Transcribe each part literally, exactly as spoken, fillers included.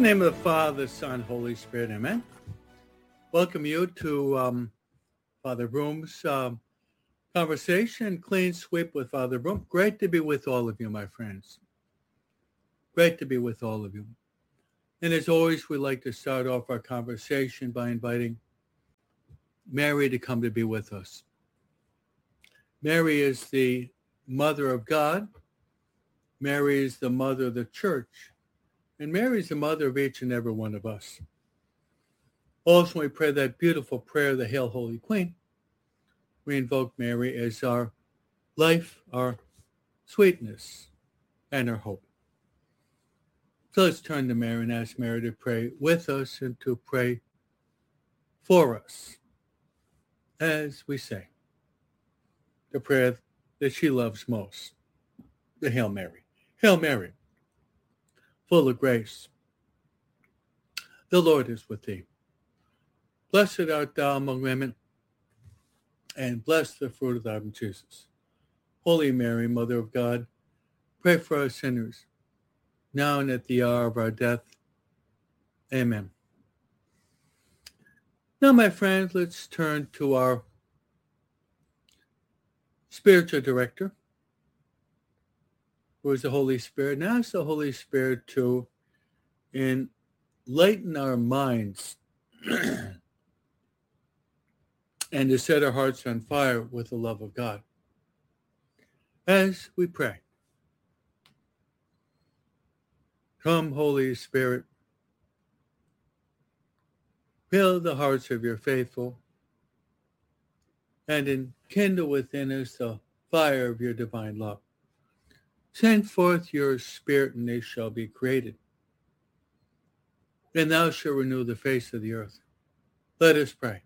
In the name of the Father, Son, Holy Spirit, amen. Welcome you to um, Father Broom's um, conversation, Clean Sweep with Father Broom. Great to be with all of you, my friends. Great to be with all of you. And as always, we like to start off our conversation by inviting Mary to come to be with us. Mary is the Mother of God. Mary is the Mother of the Church. And Mary is the mother of each and every one of us. Also, we pray that beautiful prayer, the Hail, Holy Queen. We invoke Mary as our life, our sweetness, and our hope. So let's turn to Mary and ask Mary to pray with us and to pray for us as we say the prayer that she loves most, the Hail Mary. Hail Mary, full of grace, the Lord is with thee. Blessed art thou among women, and blessed the fruit of thy womb, Jesus. Holy Mary, Mother of God, pray for us sinners, now and at the hour of our death. Amen. Now, my friends, let's turn to our spiritual director, who is the Holy Spirit, and ask the Holy Spirit to enlighten our minds and to set our hearts on fire with the love of God. As we pray, come, Holy Spirit, fill the hearts of your faithful, and enkindle within us the fire of your divine love. Send forth your Spirit, and they shall be created. And thou shalt renew the face of the earth. Let us pray.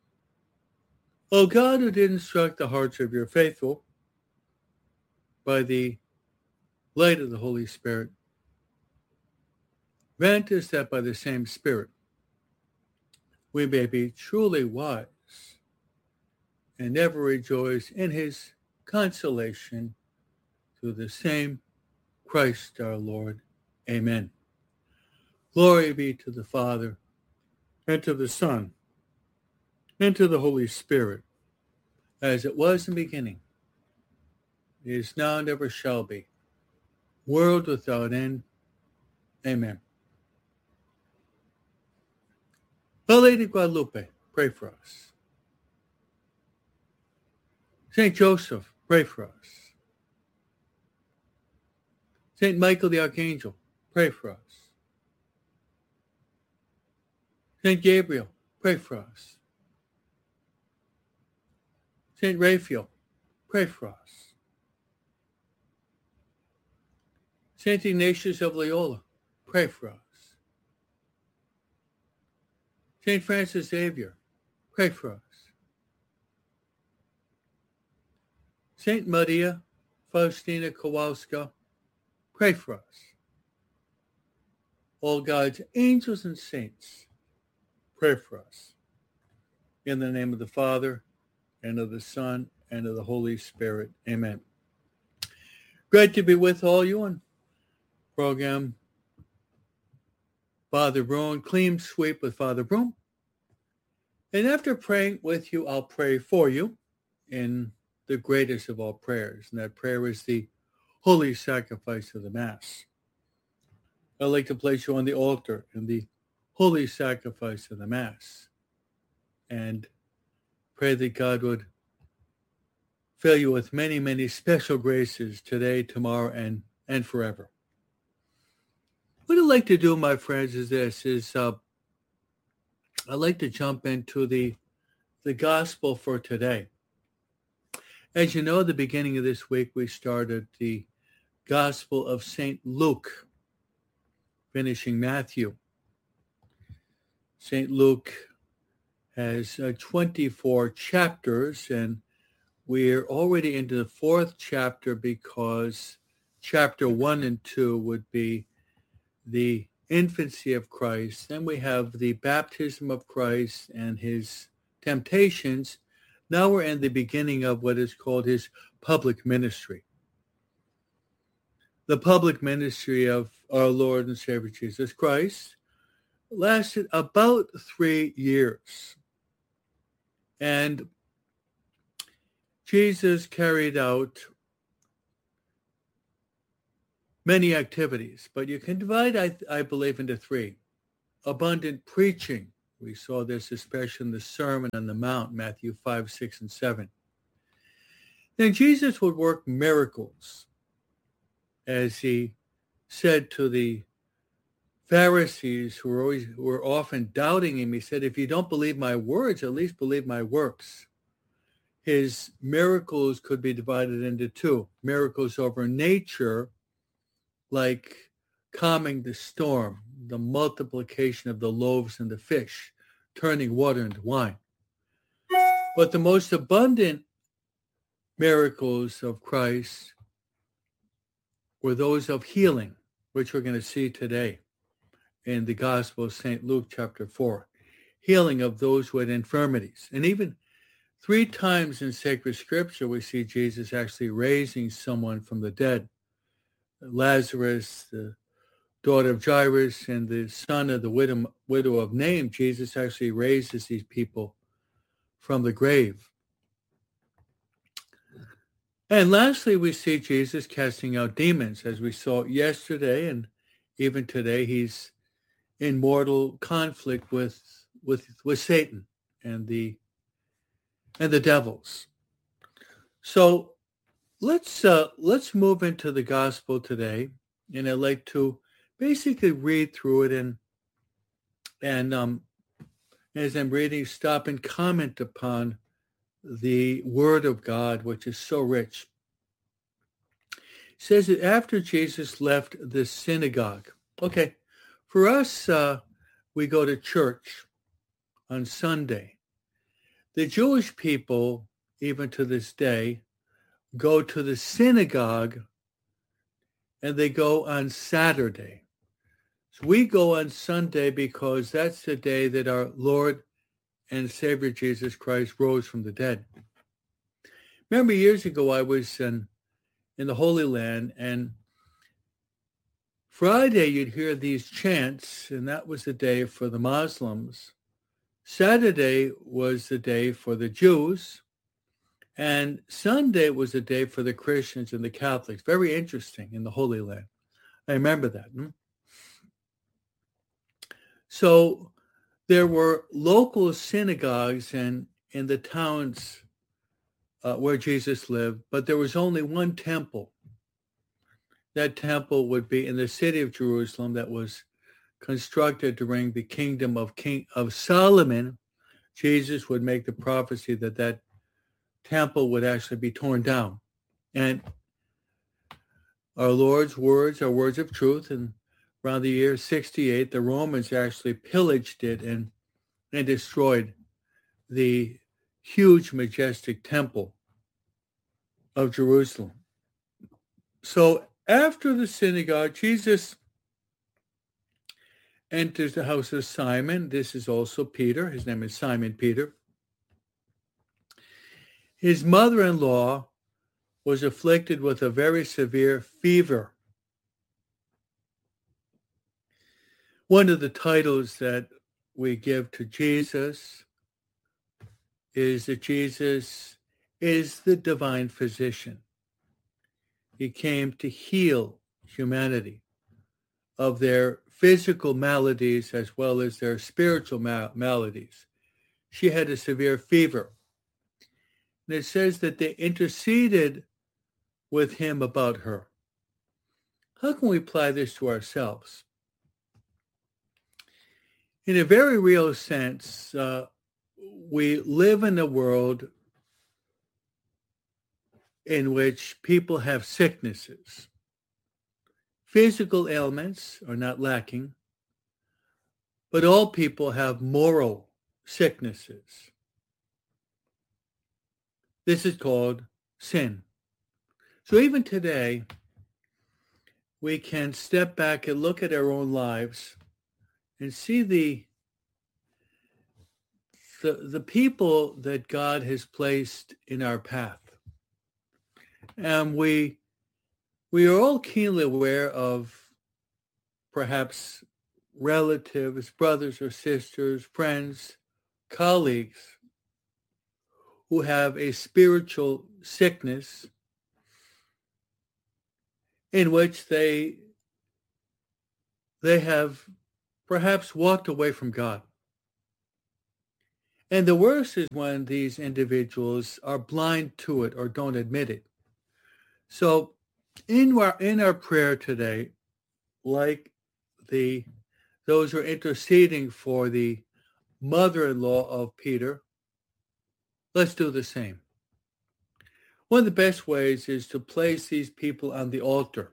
O God, who did instruct the hearts of your faithful by the light of the Holy Spirit, grant us that by the same Spirit we may be truly wise and ever rejoice in his consolation through the same Christ our Lord. Amen. Glory be to the Father, and to the Son, and to the Holy Spirit, as it was in the beginning, is now, and ever shall be, world without end. Amen. Our Lady of Guadalupe, pray for us. Saint Joseph, pray for us. Saint Michael the Archangel, pray for us. Saint Gabriel, pray for us. Saint Raphael, pray for us. Saint Ignatius of Loyola, pray for us. Saint Francis Xavier, pray for us. Saint Maria Faustina Kowalska, pray for us. All God's angels and saints, pray for us. In the name of the Father, and of the Son, and of the Holy Spirit. Amen. Great to be with all you on program Father Broom, Clean Sweep with Father Broom. And after praying with you, I'll pray for you in the greatest of all prayers. And that prayer is the holy sacrifice of the Mass. I'd like to place you on the altar in the holy sacrifice of the Mass and pray that God would fill you with many, many special graces today, tomorrow, and, and forever. What I'd like to do, my friends, is this, is uh, I'd like to jump into the, the gospel for today. As you know, at the beginning of this week, we started the Gospel of Saint Luke, finishing Matthew. Saint Luke has uh, twenty-four chapters, and we're already into the fourth chapter because chapter one and two would be the infancy of Christ. Then we have the baptism of Christ and his temptations. Now we're in the beginning of what is called his public ministry. The public ministry of our Lord and Savior Jesus Christ, lasted about three years. And Jesus carried out many activities, but you can divide, I, I believe, into three. Abundant preaching. We saw this especially in the Sermon on the Mount, Matthew five, six, and seven. Then Jesus would work miracles, as he said to the Pharisees who were, always, who were often doubting him. He said, if you don't believe my words, at least believe my works. His miracles could be divided into two. Miracles over nature, like calming the storm, the multiplication of the loaves and the fish, turning water into wine. But the most abundant miracles of Christ were those of healing, which we're going to see today in the Gospel of Saint Luke chapter four. Healing of those who had infirmities. And even three times in sacred scripture, we see Jesus actually raising someone from the dead. Lazarus, the daughter of Jairus, and the son of the widow, widow of Nain, Jesus actually raises these people from the grave. And lastly, we see Jesus casting out demons. As we saw yesterday and even today, he's in mortal conflict with, with, with Satan and the, and the devils. So let's, uh, let's move into the gospel today. And I'd like to basically read through it and, and um, as I'm reading, stop and comment upon the word of God, which is so rich. It says that after Jesus left the synagogue, okay, for us, uh, we go to church on Sunday. The Jewish people, even to this day, go to the synagogue and they go on Saturday. So we go on Sunday because that's the day that our Lord and Savior Jesus Christ rose from the dead. Remember years ago I was in, in the Holy Land, and Friday you'd hear these chants, and that was the day for the Muslims. Saturday was the day for the Jews, and Sunday was the day for the Christians and the Catholics. Very interesting in the Holy Land. I remember that. Hmm? So there were local synagogues in, in the towns uh, where Jesus lived, but there was only one temple. That temple would be in the city of Jerusalem that was constructed during the kingdom of King of Solomon. Jesus would make the prophecy that that temple would actually be torn down. And our Lord's words are words of truth, and around the year sixty-eight, the Romans actually pillaged it and, and destroyed the huge, majestic temple of Jerusalem. So after the synagogue, Jesus enters the house of Simon. This is also Peter. His name is Simon Peter. His mother-in-law was afflicted with a very severe fever. One of the titles that we give to Jesus is that Jesus is the divine physician. He came to heal humanity of their physical maladies as well as their spiritual mal- maladies. She had a severe fever. And it says that they interceded with him about her. How can we apply this to ourselves? In a very real sense, uh, we live in a world in which people have sicknesses. Physical ailments are not lacking, but all people have moral sicknesses. This is called sin. So even today, we can step back and look at our own lives and see the, the, the people that God has placed in our path. And we, we are all keenly aware of perhaps relatives, brothers or sisters, friends, colleagues who have a spiritual sickness in which they they have perhaps walked away from God. And the worst is when these individuals are blind to it or don't admit it. So in our in our prayer today, like the those who are interceding for the mother-in-law of Peter, let's do the same. One of the best ways is to place these people on the altar.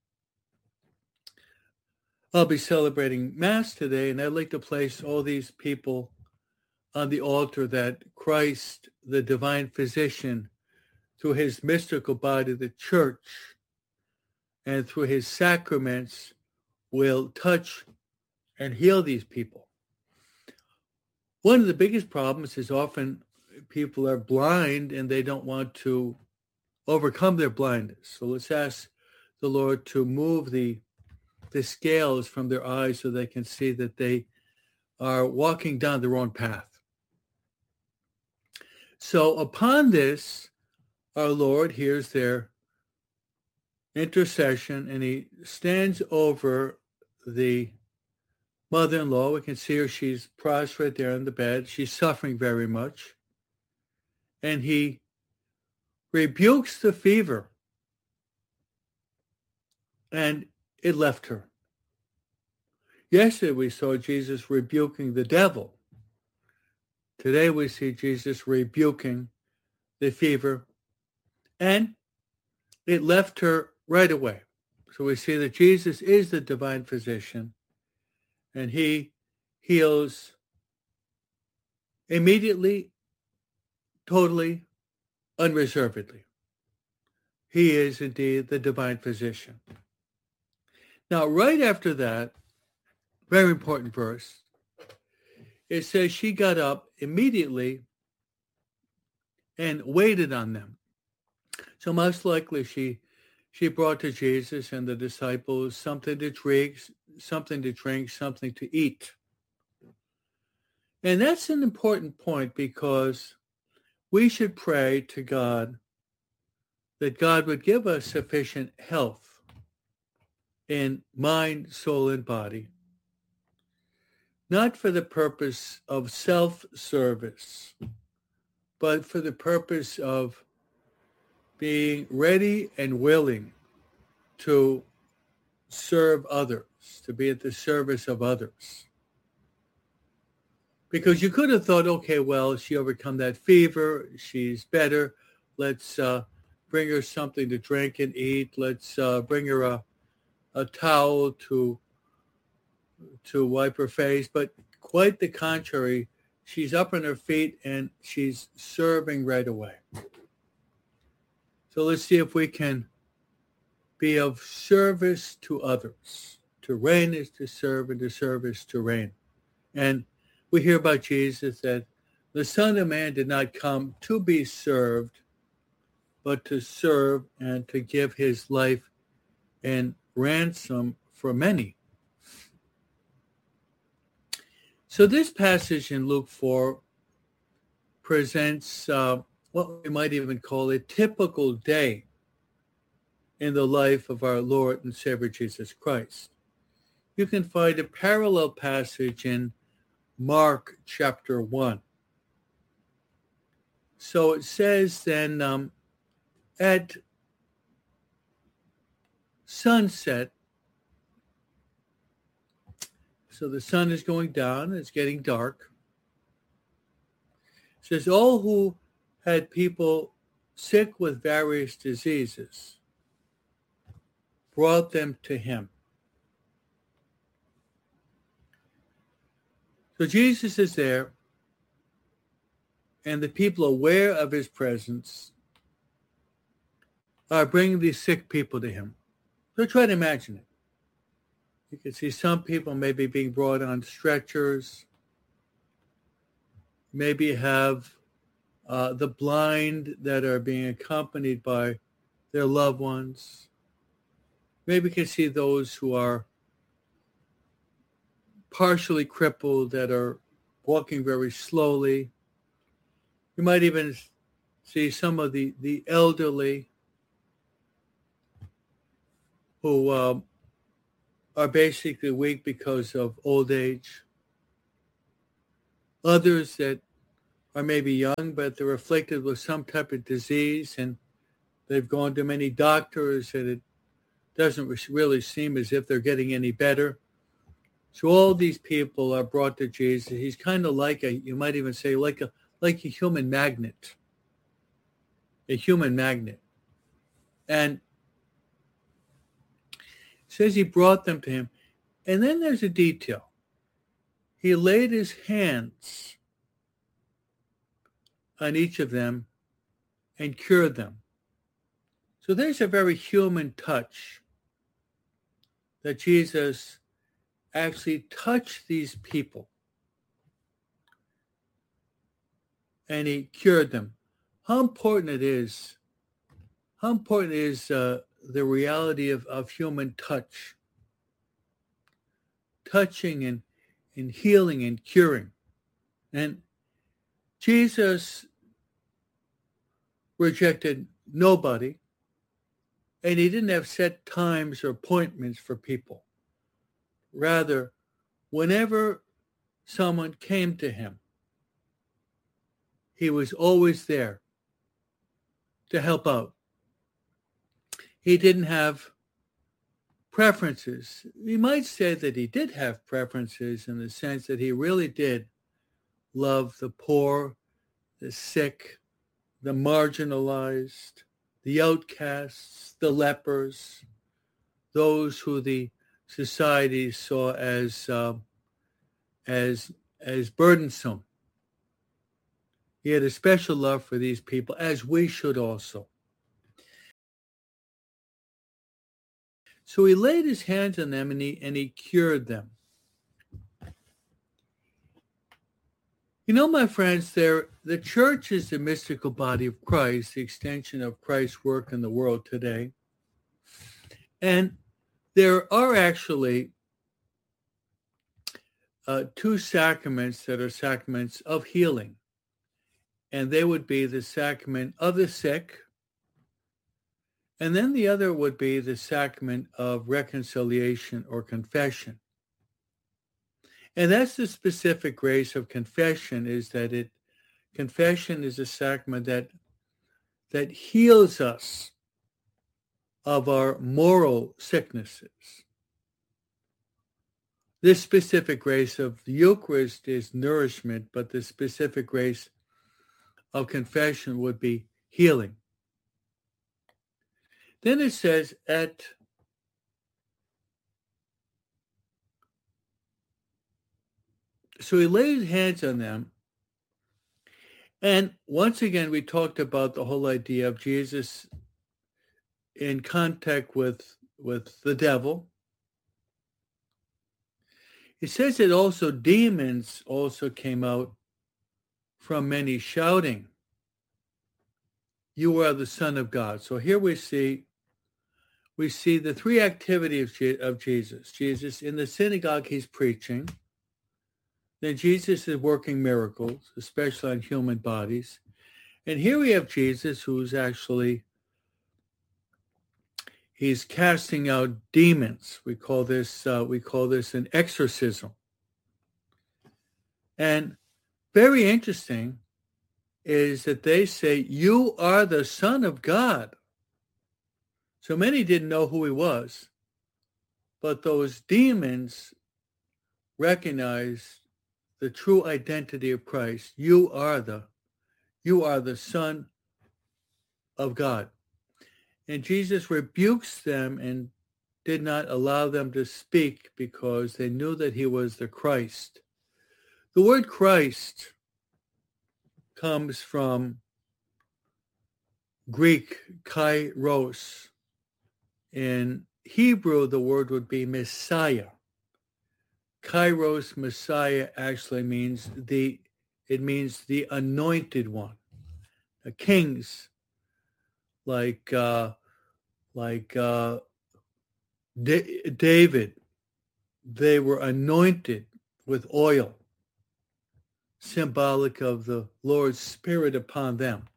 I'll be celebrating Mass today, and I'd like to place all these people on the altar that Christ, the divine physician, through his mystical body, the church, and through his sacraments, will touch and heal these people. One of the biggest problems is often people are blind and they don't want to overcome their blindness. So let's ask the Lord to move the, the scales from their eyes so they can see that they are walking down the wrong path. So upon this, our Lord hears their intercession and he stands over the mother-in-law. We can see her, she's prostrate there in the bed. She's suffering very much. And he rebukes the fever. And it left her. Yesterday we saw Jesus rebuking the devil. Today we see Jesus rebuking the fever. And it left her right away. So we see that Jesus is the divine physician. And he heals immediately, totally, unreservedly. He is indeed the divine physician. Now, right after that, very important verse, it says she got up immediately and waited on them. So most likely she she brought to Jesus and the disciples something to drink, something to drink, something to eat. And that's an important point because we should pray to God that God would give us sufficient health in mind, soul, and body, not for the purpose of self-service, but for the purpose of being ready and willing to serve others, to be at the service of others. Because you could have thought, okay, well, she overcome that fever, she's better, let's uh, bring her something to drink and eat, let's uh, bring her a, a towel to, to wipe her face, but quite the contrary, she's up on her feet and she's serving right away. So let's see if we can be of service to others. To reign is to serve, and to serve is to reign. And we hear about Jesus that the Son of Man did not come to be served, but to serve and to give his life in ransom for many. So this passage in Luke four presents uh, what we might even call a typical day in the life of our Lord and Savior Jesus Christ. You can find a parallel passage in Mark chapter one. So it says then, um, at sunset, so the sun is going down, it's getting dark. It says, all who had people sick with various diseases brought them to him. So Jesus is there, and the people aware of his presence are bringing these sick people to him. So try to imagine it. You can see some people maybe being brought on stretchers, maybe have uh, the blind that are being accompanied by their loved ones. Maybe you can see those who are partially crippled that are walking very slowly. You might even see some of the, the elderly who uh, are basically weak because of old age. Others that are maybe young, but they're afflicted with some type of disease, and they've gone to many doctors, and it doesn't really seem as if they're getting any better. So all these people are brought to Jesus. He's kind of like a, you might even say, like a like a human magnet. A human magnet. And it says he brought them to him. And then there's a detail. He laid his hands on each of them and cured them. So there's a very human touch that Jesus actually touched these people and he cured them. How important it is, how important is uh, the reality of, of human touch, touching and, and healing and curing. And Jesus rejected nobody, and he didn't have set times or appointments for people. Rather, whenever someone came to him, he was always there to help out. He didn't have preferences. You might say that he did have preferences in the sense that he really did love the poor, the sick, the marginalized, the outcasts, the lepers, those who the society saw as uh, as as burdensome. He had a special love for these people, as we should also. So he laid his hands on them and he and he cured them. You know, my friends, there the church is the mystical body of Christ, the extension of Christ's work in the world today. And there are actually uh, two sacraments that are sacraments of healing. And they would be the sacrament of the sick, and then the other would be the sacrament of reconciliation or confession. And that's the specific grace of confession, is that it confession is a sacrament that that heals us of our moral sicknesses. This specific grace of the Eucharist is nourishment, but the specific grace of confession would be healing. Then it says at so he laid his hands on them. And once again, we talked about the whole idea of Jesus in contact with, with the devil. It says that also demons also came out from many shouting, "You are the Son of God." So here we see we see the three activities of Jesus. Jesus in the synagogue, he's preaching. Then Jesus is working miracles, especially on human bodies. And here we have Jesus who's actually, he's casting out demons. We call this, uh, we call this an exorcism. And very interesting is that they say, "You are the Son of God." So many didn't know who he was, but those demons recognized the true identity of Christ. You are the, you are the Son of God. And Jesus rebukes them and did not allow them to speak because they knew that he was the Christ. The word Christ comes from Greek kairos. In Hebrew, the word would be Messiah. Kairos, Messiah, actually means the, it means the anointed one. The kings, like uh, like uh, D- David, they were anointed with oil, symbolic of the Lord's Spirit upon them.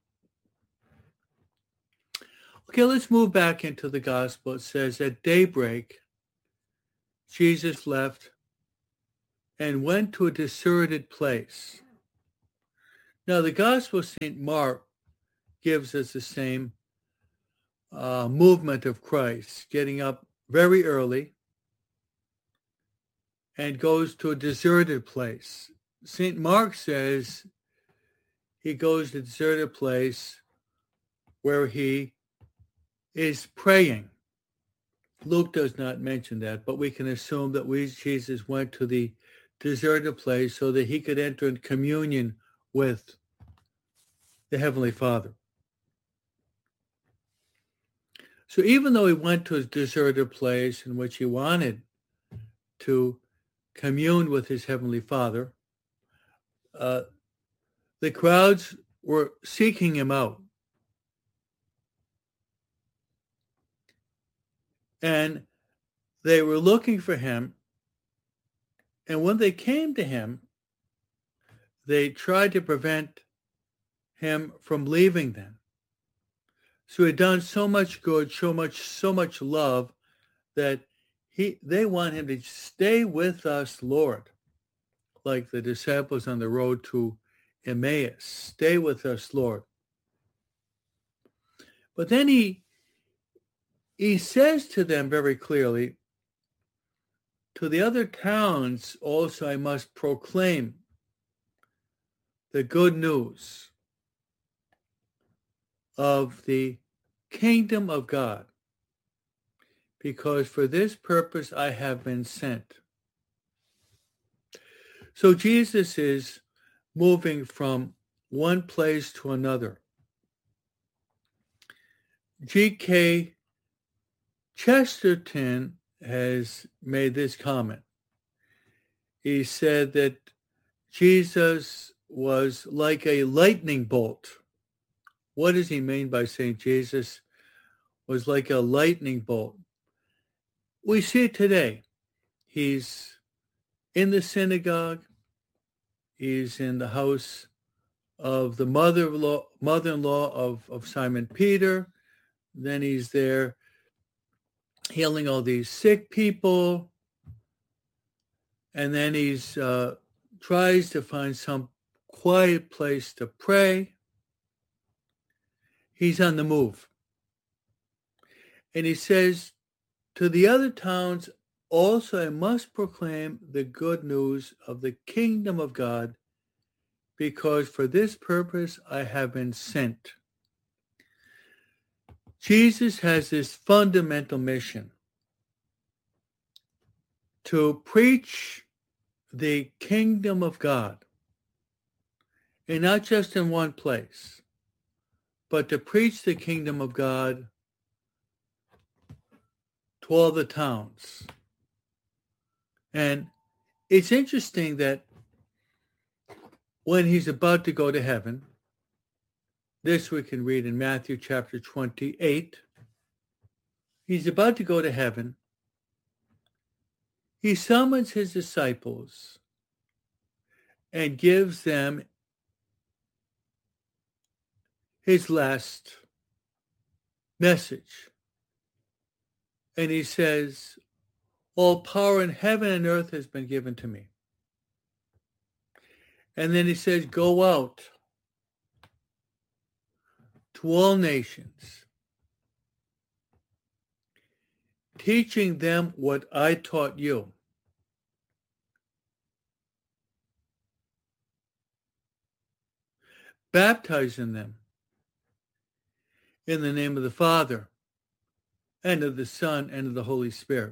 Okay, let's move back into the gospel. It says, at daybreak, Jesus left and went to a deserted place. Now, the Gospel of Saint Mark gives us the same uh, movement of Christ, getting up very early and goes to a deserted place. Saint Mark says he goes to a deserted place where he is praying. Luke does not mention that, but we can assume that we, Jesus went to the deserted place so that he could enter in communion with the Heavenly Father. So even though he went to a deserted place in which he wanted to commune with his Heavenly Father, uh, the crowds were seeking him out. And they were looking for him. And when they came to him, they tried to prevent him from leaving them. So he had done so much good, so much, so much love that he they want him to stay with us, Lord, like the disciples on the road to Emmaus. Stay with us, Lord. But then he he says to them very clearly, to the other towns also I must proclaim the good news of the kingdom of God, because for this purpose I have been sent. So Jesus is moving from one place to another. G K Chesterton has made this comment. He said that Jesus was like a lightning bolt. What does he mean by saying Jesus was like a lightning bolt? We see it today. He's in the synagogue. He's in the house of the mother-in-law, mother-in-law of, of Simon Peter. Then he's there healing all these sick people. And then he's uh, tries to find some quiet place to pray. He's on the move. And he says, to the other towns also I must proclaim the good news of the kingdom of God, because for this purpose I have been sent. Jesus has this fundamental mission to preach the kingdom of God, and not just in one place, but to preach the kingdom of God to all the towns. And it's interesting that when he's about to go to heaven, this we can read in Matthew chapter twenty-eight, he's about to go to heaven. He summons his disciples and gives them his last message. And he says, all power in heaven and earth has been given to me. And then he says, go out to all nations, teaching them what I taught you. Baptizing them in the name of the Father and of the Son and of the Holy Spirit.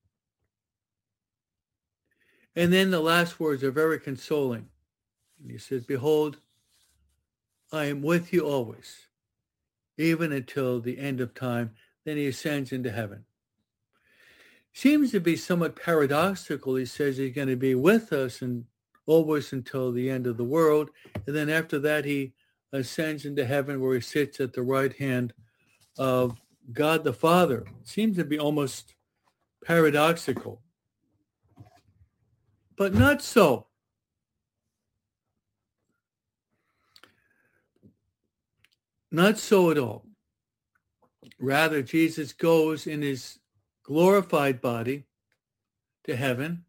And then the last words are very consoling. And he says, behold, I am with you always, even until the end of time. Then he ascends into heaven. Seems to be somewhat paradoxical. He says he's going to be with us and always until the end of the world. And then after that, he ascends into heaven where he sits at the right hand of God the Father. Seems to be almost paradoxical. But not so. Not so at all. Rather, Jesus goes in his glorified body to heaven,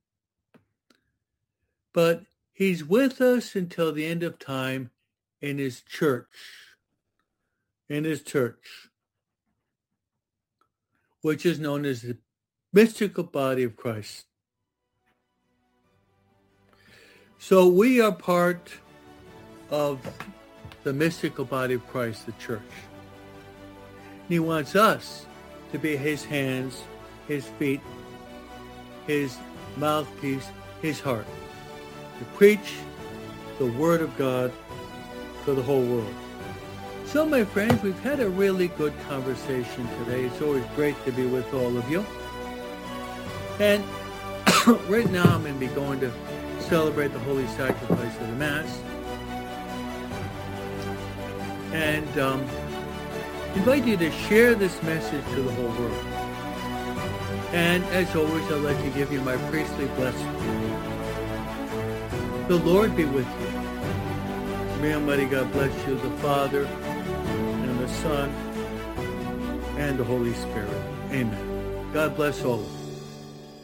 but he's with us until the end of time in his church, in his church, which is known as the mystical body of Christ. So we are part of the mystical body of Christ, the church. And he wants us to be his hands, his feet, his mouthpiece, his heart, to preach the word of God to the whole world. So, my friends, we've had a really good conversation today. It's always great to be with all of you. And right now I'm going to be going to celebrate the Holy Sacrifice of the Mass. And um, invite you to share this message to the whole world. And as always, I'd like to give you my priestly blessing. The Lord be with you. May Almighty God bless you, the Father, and the Son, and the Holy Spirit. Amen. God bless all of you.